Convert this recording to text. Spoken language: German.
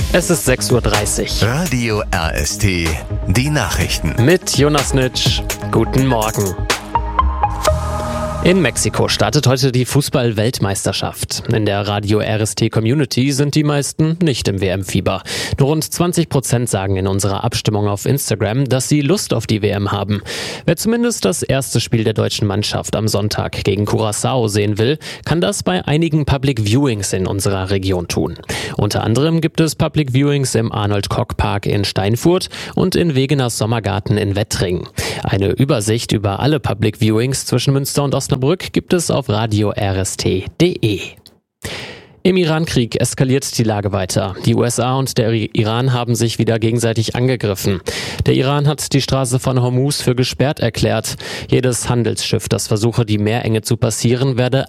Es ist 6:30 Uhr. Radio RST, die Nachrichten. Mit Jonas Nitsch. Guten Morgen. In Mexiko startet heute die Fußball-Weltmeisterschaft. In der Radio RST-Community sind die meisten nicht im WM-Fieber. Nur rund 20% sagen in unserer Abstimmung auf Instagram, dass sie Lust auf die WM haben. Wer zumindest das erste Spiel der deutschen Mannschaft am Sonntag gegen Curaçao sehen will, kann das bei einigen Public Viewings in unserer Region tun. Unter anderem gibt es Public Viewings im Arnold-Kock-Park in Steinfurt und in Wegeners Sommergarten in Wettring. Eine Übersicht über alle Public Viewings zwischen Münster und Osnabrück gibt es auf radio-rst.de. Im Iran-Krieg eskaliert die Lage weiter. Die USA und der Iran haben sich wieder gegenseitig angegriffen. Der Iran hat die Straße von Hormuz für gesperrt erklärt. Jedes Handelsschiff, das versuche, die Meerenge zu passieren, werde